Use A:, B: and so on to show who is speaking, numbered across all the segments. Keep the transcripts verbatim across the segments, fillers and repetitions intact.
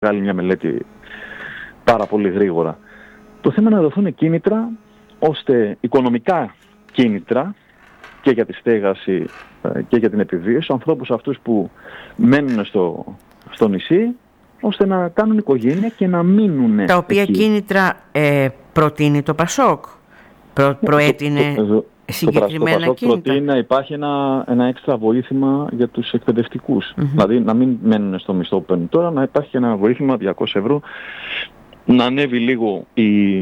A: βγάλει μια μελέτη πάρα πολύ γρήγορα. Το θέμα είναι να δοθούν κίνητρα, ώστε οικονομικά κίνητρα και για τη στέγαση και για την επιβίωση, στους ανθρώπους αυτούς που μένουν στο, στο νησί, ώστε να κάνουν οικογένεια και να μείνουν.
B: Τα οποία εκεί. Κίνητρα ε, προτείνει το Πασόκ, Προ, προέτεινε το, το, συγκεκριμένα
A: το Πασόκ
B: κίνητρα.
A: Προτείνει να υπάρχει ένα, ένα έξτρα βοήθημα για τους εκπαιδευτικούς. Mm-hmm. Δηλαδή να μην μένουν στο μισθό που παίρνουν τώρα, να υπάρχει ένα βοήθημα διακόσια ευρώ, να ανέβει λίγο η,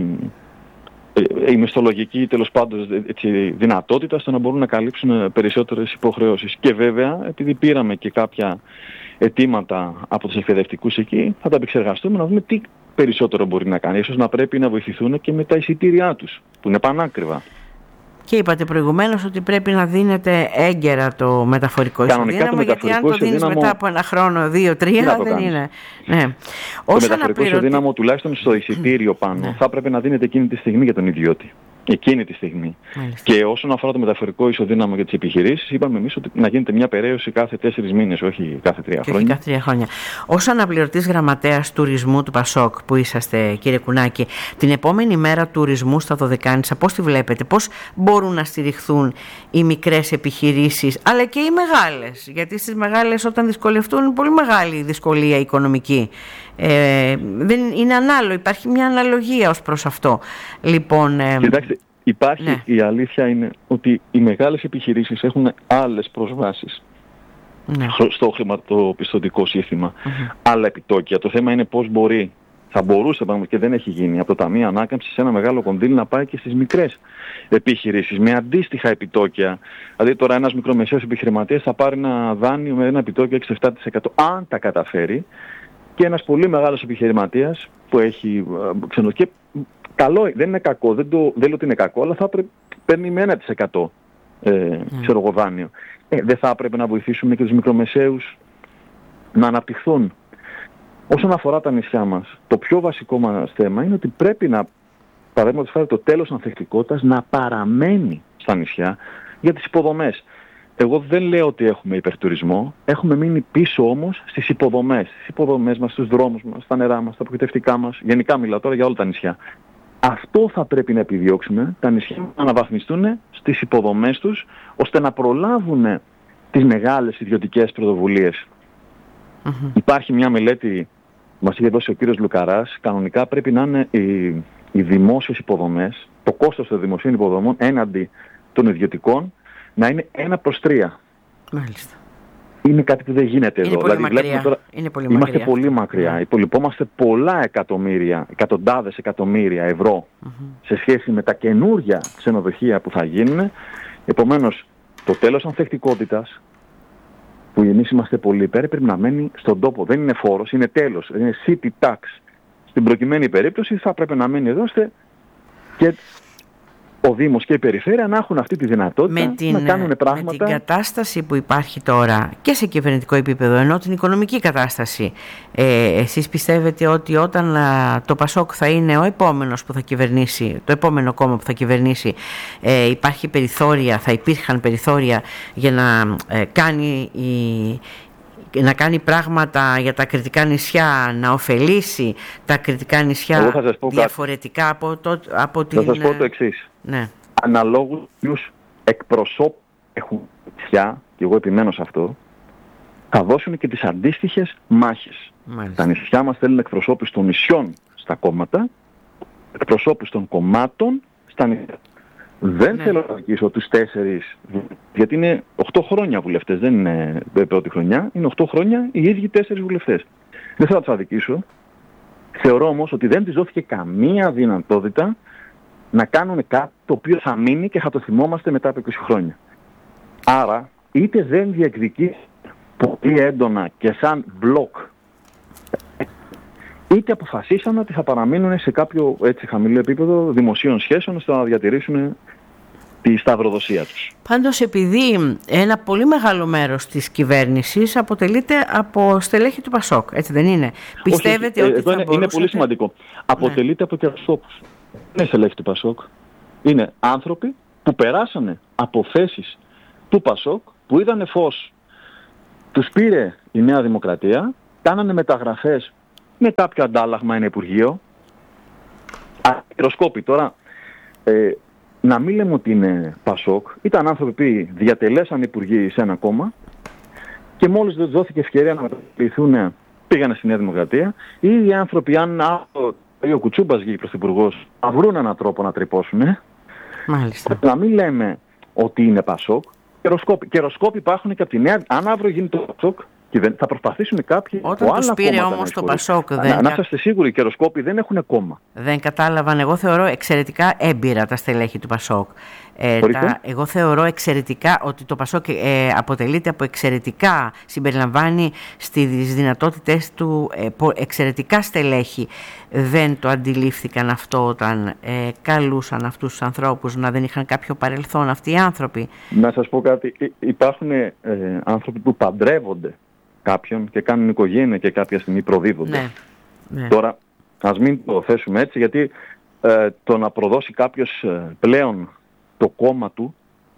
A: η μισθολογική τέλος πάντων έτσι, δυνατότητα, ώστε να μπορούν να καλύψουν περισσότερες υποχρεώσεις. Και βέβαια, επειδή πήραμε και κάποια αιτήματα από τους εκπαιδευτικούς εκεί, θα τα επεξεργαστούμε να δούμε τι περισσότερο μπορεί να κάνει. Ίσως να πρέπει να βοηθηθούν και με τα εισιτήριά τους, που είναι πανάκριβα.
B: Και είπατε προηγουμένως ότι πρέπει να δίνεται έγκαιρα το μεταφορικό ισοδύναμο, γιατί αν το δίνεις μετά από ένα χρόνο, δύο, τρία, δεν είναι. Ναι.
A: Το μεταφορικό αναπληρωτη... ισοδύναμο τουλάχιστον στο εισιτήριο πάνω ναι. θα πρέπει να δίνεται εκείνη τη στιγμή για τον ιδιώτη. Εκείνη τη στιγμή. Μάλιστα. Και όσον αφορά το μεταφορικό ισοδύναμο για τις επιχειρήσεις, είπαμε εμείς ότι να γίνεται μια περαίωση κάθε τέσσερις μήνες, όχι κάθε τρία
B: και
A: χρόνια.
B: Όχι κάθε τρία χρόνια. Ως αναπληρωτής γραμματέας τουρισμού του Πασόκ που είσαστε, κύριε Κουνάκη, την επόμενη μέρα τουρισμού στα Δωδεκάνησα, πώς τη βλέπετε, πώς μπορούν να στηριχθούν οι μικρές επιχειρήσεις, αλλά και οι μεγάλες? Γιατί στις μεγάλες, όταν δυσκολευτούν, είναι πολύ μεγάλη η δυσκολία οικονομική. Ε, δεν είναι ανάλογο, υπάρχει μια αναλογία ως προς αυτό. Λοιπόν, ε,
A: Κοιτάξτε, υπάρχει, ναι. η αλήθεια είναι ότι οι μεγάλες επιχειρήσεις έχουν άλλες προσβάσεις ναι. στο χρηματοπιστωτικό σύστημα, mm-hmm. άλλα επιτόκια. Το θέμα είναι πώς μπορεί, θα μπορούσε και δεν έχει γίνει από το Ταμείο Ανάκαμψης ένα μεγάλο κονδύλι να πάει και στις μικρές επιχειρήσεις με αντίστοιχα επιτόκια. Δηλαδή τώρα ένας μικρομεσαίος επιχειρηματίας θα πάρει ένα δάνειο με ένα επιτόκιο έξι με επτά τοις εκατό αν τα καταφέρει. Και ένας πολύ μεγάλος επιχειρηματίας που έχει ξενο... και καλό, δεν είναι κακό, δεν, το, δεν λέω ότι είναι κακό, αλλά θα πρέπει, παίρνει με ένα τοις εκατό ε, mm. ξέρω εγώ δάνειο. Ε, δεν θα έπρεπε να βοηθήσουμε και τους μικρομεσαίους να αναπτυχθούν. Όσον αφορά τα νησιά μας, το πιο βασικό μας θέμα είναι ότι πρέπει να, παραδείγματος χάρη, το τέλος ανθεκτικότητας να παραμένει στα νησιά για τις υποδομές. Εγώ δεν λέω ότι έχουμε υπερτουρισμό, έχουμε μείνει πίσω όμως στις υποδομές. Στις υποδομές μας, στους δρόμους μας, στα νερά μας, στα αποχετευτικά μας. Γενικά μιλάω τώρα για όλα τα νησιά. Αυτό θα πρέπει να επιδιώξουμε, τα νησιά να αναβαθμιστούν στις υποδομές τους, ώστε να προλάβουν τις μεγάλες ιδιωτικές πρωτοβουλίες. Mm-hmm. Υπάρχει μια μελέτη που μας είχε δώσει ο κύριος Λουκαράς, κανονικά πρέπει να είναι οι, οι δημόσιες υποδομές, το κόστος των δημοσίων υποδομών έναντι των ιδιωτικών, να είναι ένα προς τρία.
B: Μάλιστα.
A: Είναι κάτι που δεν γίνεται
B: είναι
A: εδώ.
B: Πολύ
A: δηλαδή,
B: μακριά.
A: Τώρα,
B: είναι πολύ
A: είμαστε
B: μακριά.
A: πολύ μακριά. Yeah. Υπολοιπόμαστε πολλά εκατομμύρια, εκατοντάδες εκατομμύρια ευρώ mm-hmm. σε σχέση με τα καινούργια ξενοδοχεία που θα γίνουν. Επομένως, το τέλος ανθεκτικότητας, που εμείς είμαστε πολύ υπέρ, πρέπει να μένει στον τόπο. Δεν είναι φόρος, είναι τέλος. Είναι city tax. Στην προκειμένη περίπτωση θα πρέπει να μένει εδώ, ώστε και ο Δήμος και η Περιφέρεια να έχουν αυτή τη δυνατότητα
B: με την,
A: να κάνουν πράγματα.
B: Με την κατάσταση που υπάρχει τώρα και σε κυβερνητικό επίπεδο, ενώ την οικονομική κατάσταση, ε, εσείς πιστεύετε ότι όταν α, το Πασόκ θα είναι ο επόμενος που θα κυβερνήσει, το επόμενο κόμμα που θα κυβερνήσει, ε, υπάρχει περιθώρια, θα υπήρχαν περιθώρια για να ε, κάνει η... να κάνει πράγματα για τα κρητικά νησιά, να ωφελήσει τα κρητικά νησιά διαφορετικά κα... από, το, από την...
A: Θα σας πω το εξής.
B: Ναι.
A: Αναλόγους ποιους εκπροσώπους έχουν νησιά, και εγώ επιμένω σε αυτό, θα δώσουν και τις αντίστοιχες μάχες. Μάλιστα. Τα νησιά μας θέλουν εκπροσώπους των νησιών στα κόμματα, εκπροσώπους των κομμάτων στα νησιά. Δεν ναι. θέλω να δικήσω τους τέσσερις, γιατί είναι οκτώ χρόνια βουλευτές, δεν είναι πρώτη χρονιά, είναι οκτώ χρόνια οι ίδιοι τέσσερις βουλευτές. Δεν θέλω να τους αδικήσω. Θεωρώ όμως ότι δεν τους δόθηκε καμία δυνατότητα να κάνουν κάτι το οποίο θα μείνει και θα το θυμόμαστε μετά από είκοσι χρόνια. Άρα, είτε δεν διεκδικεί πολύ έντονα και σαν μπλοκ, είτε αποφασίσαν ότι θα παραμείνουν σε κάποιο έτσι χαμηλό επίπεδο δημοσίων σχέσεων ώστε να διατηρήσουν τη σταυροδοσία τους.
B: Πάντως, επειδή ένα πολύ μεγάλο μέρος της κυβέρνησης αποτελείται από στελέχη του Πασόκ, έτσι δεν είναι? Πιστεύετε
A: όχι,
B: ότι
A: εδώ
B: θα
A: είναι,
B: μπορούσατε...
A: είναι πολύ σημαντικό. Αποτελείται ναι. από κερδοσκόπους. Δεν είναι στελέχη του Πασόκ. Είναι άνθρωποι που περάσανε από θέσεις του Πασόκ, που είδανε φως. Τους πήρε η Νέα Δημοκρατία, κάνανε μεταγραφές με κάποιο αντάλλαγμα ένα υπουργείο. Ακυροσκόποι τώρα, ε, να μην λέμε ότι είναι Πασόκ, ήταν άνθρωποι που διατελέσαν υπουργοί σε ένα κόμμα και μόλις δεν δόθηκε ευκαιρία να μεταπληθούν, πήγανε στη Νέα Δημοκρατία. Οι ίδιοι άνθρωποι, αν ο Κουτσούμπας βγει πρωθυπουργός, θα βρουν έναν τρόπο να τρυπώσουν.
B: Μάλιστα.
A: Να μην λέμε ότι είναι Πασόκ. Καιροσκόποι. Καιροσκόποι υπάρχουν και από τη Νέα. Αν αύριο γίνει το Πασόκ, θα προσπαθήσουν κάποιοι.
B: Όταν τους πήρε όμως το Πασόκ.
A: Δεν... Να, να είστε σίγουροι, οι καιροσκόποι δεν έχουν κόμμα.
B: Δεν κατάλαβαν. Εγώ θεωρώ εξαιρετικά έμπειρα τα στελέχη του Πασόκ. Ε, τα, εγώ θεωρώ εξαιρετικά ότι το Πασόκ ε, αποτελείται από εξαιρετικά, συμπεριλαμβάνει στις δυνατότητες του ε, εξαιρετικά στελέχη. Δεν το αντιλήφθηκαν αυτό όταν ε, καλούσαν αυτούς τους ανθρώπους, να δεν είχαν κάποιο παρελθόν αυτοί οι άνθρωποι.
A: Να σας πω κάτι. Υπάρχουν ε, άνθρωποι που παντρεύονται κάποιον και κάνουν οικογένεια και κάποια στιγμή προδίδονται.
B: Ναι, ναι.
A: Τώρα, ας μην το θέσουμε έτσι, γιατί ε, το να προδώσει κάποιος ε, πλέον το κόμμα του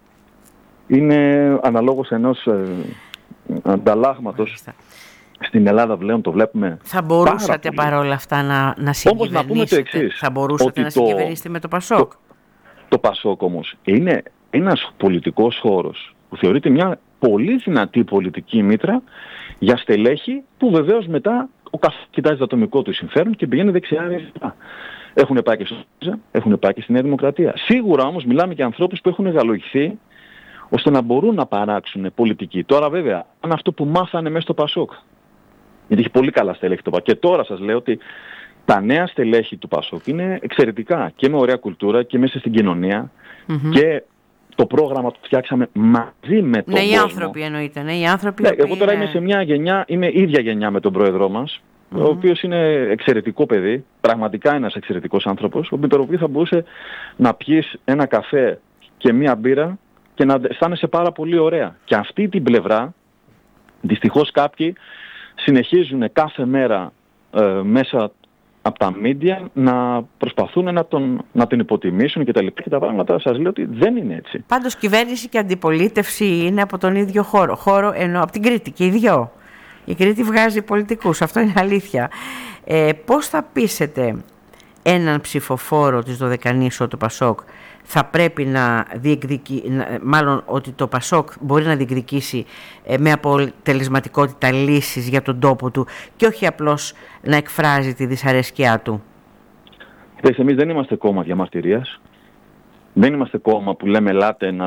A: είναι αναλόγως ενός ε, ανταλλάγματος. Μάλιστα. Στην Ελλάδα πλέον το βλέπουμε.
B: Θα μπορούσατε παρόλα αυτά να, να συγκυβερνήσετε.
A: Όμως να πούμε το εξής.
B: Θα μπορούσατε να συγκυβερνήσετε με το Πασόκ.
A: Το, το Πασόκ όμως είναι ένας πολιτικός χώρος που θεωρείται μια πολύ δυνατή πολιτική μήτρα για στελέχη που βεβαίως μετά ο καθένας κοιτάζει το ατομικό του συμφέρον και πηγαίνει δεξιά-αριστερά. Έχουν πάει και στο ΣΥΡΙΖΑ, έχουν πάει και στη Νέα Δημοκρατία. Σίγουρα όμως μιλάμε για ανθρώπους που έχουν εγκαλογηθεί ώστε να μπορούν να παράξουν πολιτική. Τώρα βέβαια, αν αυτό που μάθανε μέσα στο Πασόκ, γιατί έχει πολύ καλά στελέχη το Πασόκ, και τώρα σας λέω ότι τα νέα στελέχη του Πασόκ είναι εξαιρετικά και με ωραία κουλτούρα και μέσα στην κοινωνία mm-hmm. και το πρόγραμμα το φτιάξαμε μαζί με τον
B: ναι,
A: κόσμο.
B: Οι άνθρωποι εννοείται, ναι, οι άνθρωποι.
A: Ναι, εγώ τώρα είναι... είμαι σε μια γενιά, είμαι ίδια γενιά με τον πρόεδρό μας, mm-hmm. ο οποίος είναι εξαιρετικό παιδί, πραγματικά ένας εξαιρετικός άνθρωπος, με τον οποίο θα μπορούσε να πιεις ένα καφέ και μια μπύρα και να αισθάνεσαι πάρα πολύ ωραία. Και αυτή την πλευρά, δυστυχώς κάποιοι συνεχίζουν κάθε μέρα ε, μέσα από τα μίντια να προσπαθούν να, τον, να την υποτιμήσουν και τα λοιπά και τα πράγματα σας λέω ότι δεν είναι έτσι.
B: Πάντως κυβέρνηση και αντιπολίτευση είναι από τον ίδιο χώρο. Χώρο εννοώ από την Κρήτη και οι δυο. Η Κρήτη βγάζει πολιτικούς, αυτό είναι αλήθεια. Ε, πώς θα πείσετε έναν ψηφοφόρο της Δωδεκανήσου του Πασόκ θα πρέπει να διεκδικήσει, μάλλον ότι το Πασόκ μπορεί να διεκδικήσει με αποτελεσματικότητα λύσεις για τον τόπο του και όχι απλώς να εκφράζει τη δυσαρέσκειά του?
A: Κοιτάξτε, εμείς δεν είμαστε κόμμα διαμαρτυρίας. Δεν είμαστε κόμμα που λέμε ελάτε να,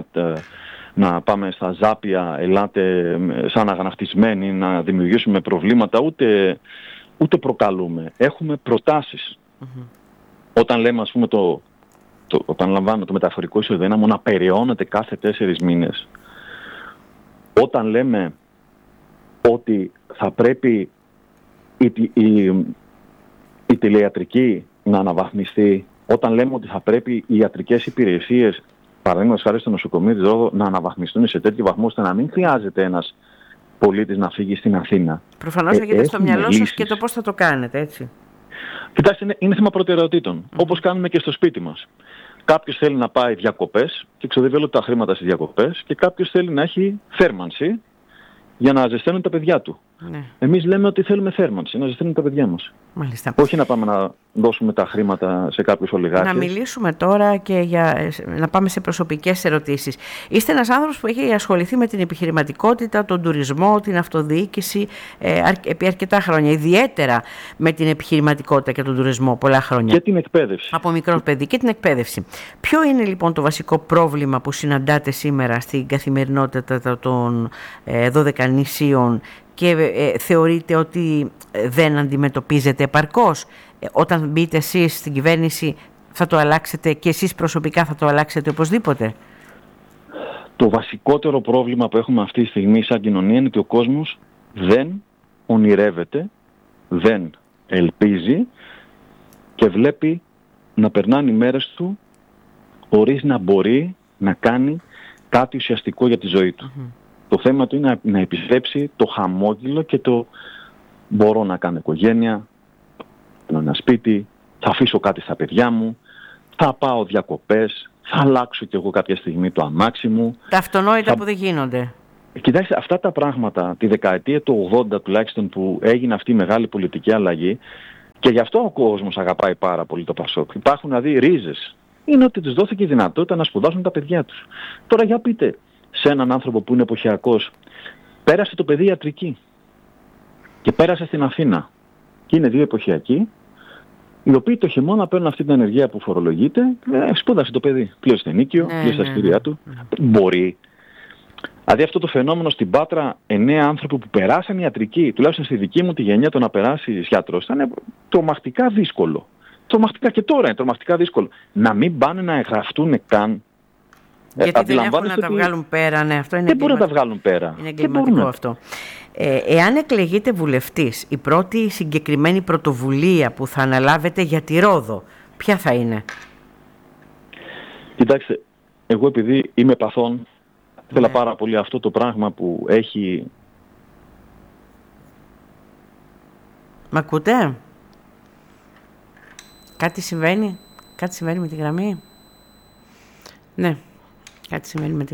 A: να πάμε στα ζάπια, ελάτε σαν αγανακτισμένοι να δημιουργήσουμε προβλήματα, ούτε, ούτε προκαλούμε. Έχουμε προτάσεις. Mm-hmm. Όταν λέμε ας πούμε το Το, όταν λαμβάνω το μεταφορικό ισοδύναμο να περιώνεται κάθε τέσσερις μήνες, όταν λέμε ότι θα πρέπει η, η, η τηλεϊατρική να αναβαθμιστεί, όταν λέμε ότι θα πρέπει οι ιατρικές υπηρεσίες, παραδείγματος χάρη στο νοσοκομείο της Ρόδου, να αναβαθμιστούν σε τέτοιο βαθμό ώστε να μην χρειάζεται ένας πολίτης να φύγει στην Αθήνα.
B: Προφανώς έχετε στο μυαλό σας και το πώς θα το κάνετε, έτσι.
A: Κοιτάξτε, είναι, είναι θέμα προτεραιοτήτων, mm. όπως κάνουμε και στο σπίτι μας. Κάποιος θέλει να πάει διακοπές και ξοδεύει όλα τα χρήματα στις διακοπές και κάποιος θέλει να έχει θέρμανση για να ζεσταίνουν τα παιδιά του. Ναι. Εμείς λέμε ότι θέλουμε θέρμανση, να ζεσταίνουν τα παιδιά μας. Μάλιστα. Όχι να πάμε να δώσουμε τα χρήματα σε κάποιους ολιγάρχες.
B: Να μιλήσουμε τώρα και για, να πάμε σε προσωπικές ερωτήσεις. Είστε ένας άνθρωπος που έχει ασχοληθεί με την επιχειρηματικότητα, τον τουρισμό, την αυτοδιοίκηση ε, επί αρκετά χρόνια. Ιδιαίτερα με την επιχειρηματικότητα και τον τουρισμό πολλά χρόνια.
A: Και την εκπαίδευση.
B: Από μικρό παιδί και την εκπαίδευση. Ποιο είναι λοιπόν το βασικό πρόβλημα που συναντάτε σήμερα στην καθημερινότητα των ε, Δωδεκανησίων και ε, θεωρείτε ότι δεν αντιμετωπίζετε επαρκώς? Ε, όταν μπείτε εσείς στην κυβέρνηση θα το αλλάξετε και εσείς προσωπικά θα το αλλάξετε οπωσδήποτε?
A: Το βασικότερο πρόβλημα που έχουμε αυτή τη στιγμή σαν κοινωνία είναι ότι ο κόσμος δεν ονειρεύεται, δεν ελπίζει και βλέπει να περνάνε οι μέρες του χωρίς να μπορεί να κάνει κάτι ουσιαστικό για τη ζωή του. Mm-hmm. Το θέμα του είναι να επιστρέψει το χαμόγελο και το μπορώ να κάνω οικογένεια, να ένα σπίτι, θα αφήσω κάτι στα παιδιά μου, θα πάω διακοπές, θα αλλάξω κι εγώ κάποια στιγμή το αμάξι μου.
B: Τα αυτονόητα
A: θα...
B: που δεν γίνονται.
A: Κοιτάξτε, αυτά τα πράγματα τη δεκαετία του ογδόντα τουλάχιστον που έγινε αυτή η μεγάλη πολιτική αλλαγή Και γι' αυτό ο κόσμος αγαπάει πάρα πολύ το Πασόκ. Υπάρχουν δηλαδή ρίζες. Είναι ότι τους δόθηκε η δυνατότητα να σπουδάσουν τα παιδιά τους. Τώρα για πείτε σε έναν άνθρωπο που είναι εποχιακός, πέρασε το παιδί ιατρική και πέρασε στην Αθήνα και είναι δύο εποχιακοί, οι οποίοι το χειμώνα παίρνουν αυτή την ενεργεία που φορολογείται, ε, σπούδασε το παιδί. Πλήρωσε το ενίκιο,
B: ναι,
A: πλήρωσε τα
B: ναι,
A: σπίτια
B: ναι.
A: του. Μπορεί. Δηλαδή αυτό το φαινόμενο στην Πάτρα, εννέα άνθρωποι που περάσαν ιατρική, τουλάχιστον στη δική μου τη γενιά, το να περάσει γιατρός, ήταν τρομακτικά δύσκολο. Τρομακτικά και τώρα είναι τρομακτικά δύσκολο. Να μην πάνε να εγγραφτούν καν.
B: Γιατί δεν έχουν να τα βγάλουν πέρα, ναι, αυτό είναι
A: δεν μπορούν να τα βγάλουν πέρα.
B: Είναι εγκληματικό αυτό. Ε, εάν εκλεγείτε βουλευτής, η πρώτη συγκεκριμένη πρωτοβουλία που θα αναλάβετε για τη Ρόδο, ποια θα είναι?
A: Κοιτάξτε, εγώ επειδή είμαι παθών, ναι. θέλω πάρα πολύ αυτό το πράγμα που έχει...
B: Μ' ακούτε? Κάτι συμβαίνει? Κάτι συμβαίνει με τη γραμμή? Ναι, κάτι συμβαίνει με τη